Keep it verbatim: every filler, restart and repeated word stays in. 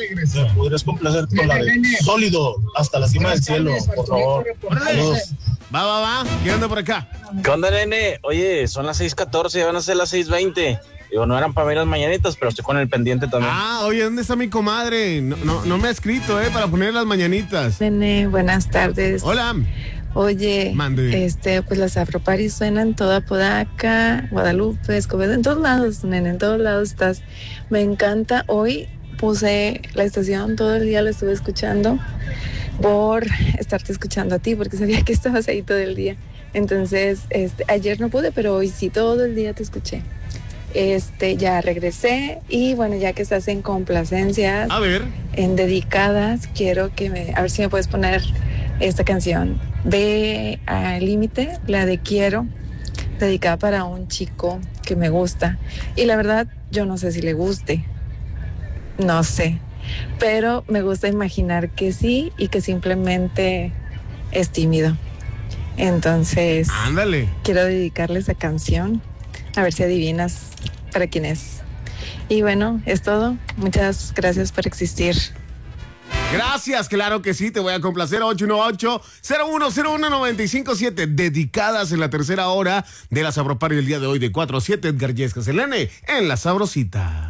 ¿Me podrías complacer con la de Sólido hasta la cima del cielo, por favor? Saludos. Va, va, va. ¿Qué onda por acá? ¿Qué onda, nene? Oye, son las seis catorce, ya van a ser las seis veinte. Digo, no eran para ver las mañanitas, pero estoy con el pendiente también. Ah, oye, ¿dónde está mi comadre? No, no, no me ha escrito, ¿eh? Para poner las mañanitas. Nene, buenas tardes. Hola. Oye, Mande. este, pues las afroparis suenan toda Podaca, Guadalupe, Escobedo, en todos lados, nene, en todos lados estás. Me encanta. Hoy puse la estación, todo el día la estuve escuchando por estarte escuchando a ti, porque sabía que estabas ahí todo el día. Entonces, este, ayer no pude, pero hoy sí, todo el día te escuché. Este, ya regresé y bueno, ya que estás en complacencias, A ver. en dedicadas, quiero que me, a ver si me puedes poner esta canción de Al Límite, la de Quiero, dedicada para un chico que me gusta. Y la verdad, yo no sé si le guste, no sé, pero me gusta imaginar que sí y que simplemente es tímido. Entonces, Ándale. quiero dedicarle esa canción, a ver si adivinas para quién es. Y bueno, es todo. Muchas gracias por existir. Gracias, claro que sí, te voy a complacer. Ocho uno ocho, cero uno cero uno, nueve cinco siete, dedicadas en la tercera hora de la Sabropari el día de hoy de cuatro a siete. Edgar Yescas, Selene, en La Sabrosita.